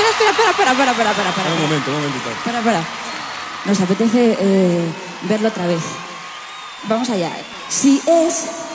Espera. Un momentito. Espera. Nos apetece verlo otra vez. Vamos allá. Si es